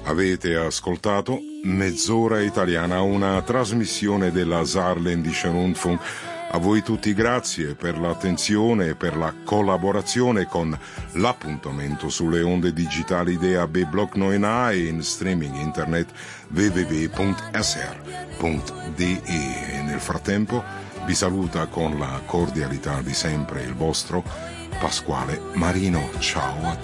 Avete ascoltato Mezz'ora Italiana, una trasmissione della Saarländische Rundfunk. A voi tutti grazie per l'attenzione e per la collaborazione con l'appuntamento sulle onde digitali DAB Block 9a e in streaming internet www.sr.de. E nel frattempo vi saluta con la cordialità di sempre il vostro Pasquale Marino. Ciao a tutti.